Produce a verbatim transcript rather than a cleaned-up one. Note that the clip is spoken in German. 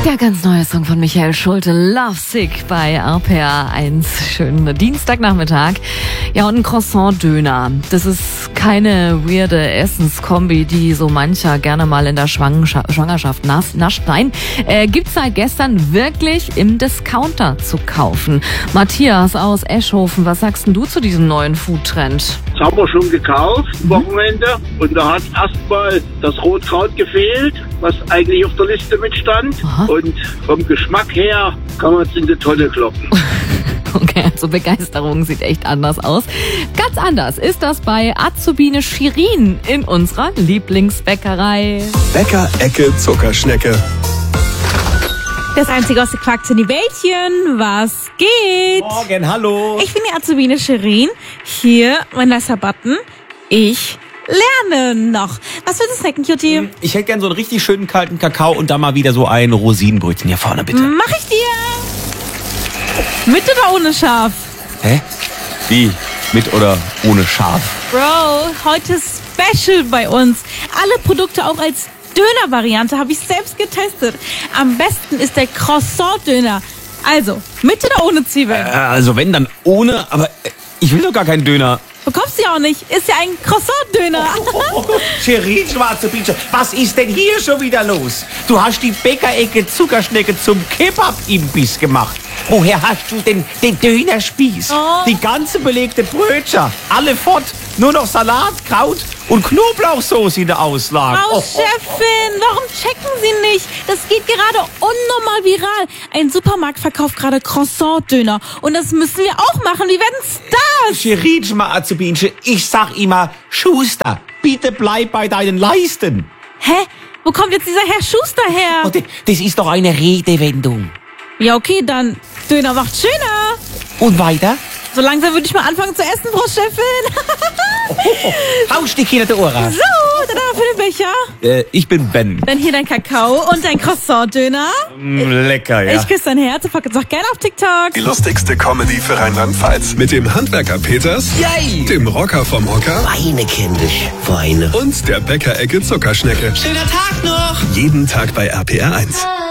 Der ganz neue Song von Michael Schulte, Love Sick bei R P R eins. Schönen Dienstagnachmittag. Ja, und ein Croissant-Döner. Das ist keine weirde Essenskombi, die so mancher gerne mal in der Schwangerschaft, Schwangerschaft nascht. Nein, äh, gibt's seit gestern wirklich im Discounter zu kaufen. Matthias aus Eschhofen, was sagst denn du zu diesem neuen Foodtrend? Das haben wir schon gekauft, am Wochenende. Und da hat erstmal das Rotkraut gefehlt, was eigentlich auf der Liste mitstand. Aha. Und vom Geschmack her kann man es in die Tonne kloppen. Okay, also Begeisterung sieht echt anders aus. Ganz anders ist das bei Azubine Shirin in unserer Lieblingsbäckerei. Bäcker-Ecke Zuckerschnecke. Das einzige aus der Quark-Bällchen. Was geht? Morgen, hallo. Ich bin die Azubine Shirin. Hier mein nicer Button. Ich lerne noch. Was willst du snacken, Cutie? Ich hätte gern so einen richtig schönen kalten Kakao und da mal wieder so ein Rosinenbrötchen hier vorne, bitte. Mach ich dir. Mit oder ohne Schaf? Hä? Wie? Mit oder ohne Schaf? Bro, heute Special bei uns. Alle Produkte auch als Döner-Variante habe ich selbst getestet. Am besten ist der Croissant-Döner. Also, mit oder ohne Zwiebeln? Äh, also wenn, dann ohne, aber äh, ich will doch gar keinen Döner. Bekommst du ja auch nicht. Ist ja ein Croissant-Döner. Oh, Shirin, schwarze Bietsche, was ist denn hier schon wieder los? Du hast die Bäckerecke Zuckerschnecke zum Kebab-Imbiss gemacht. Woher hast du denn den Dönerspieß? Oh. Die ganze belegte Brötchen, alle fort. Nur noch Salat, Kraut und Knoblauchsoße in der Auslage. Frau Oh, Chefin, warum checken Sie nicht? Das geht gerade unnormal viral. Ein Supermarkt verkauft gerade Croissant-Döner. Und das müssen wir auch machen. Wir werden Stars. Shirin, Schmarzebinche, ich sag immer, Schuster, bitte bleib bei deinen Leisten. Hä? Wo kommt jetzt dieser Herr Schuster her? Oh, das- das ist doch eine Redewendung. Ja, okay, dann Döner macht schöner. Und weiter? So langsam würde ich mal anfangen zu essen, Frau Chefin. Hausch die Kinder der Ohren. So, dann aber für den Becher. Äh, ich bin Ben. Dann hier dein Kakao und dein Croissant-Döner. Mm, lecker, ja. Ich küsse dein Herz und pack uns auch gerne auf TikTok. Die lustigste Comedy für Rheinland-Pfalz. Mit dem Handwerker Peters, Yay! dem Rocker vom Hocker Weine kindisch, Weine. und der Bäcker-Ecke Zuckerschnecke. Schöner Tag noch! Jeden Tag bei R P R eins.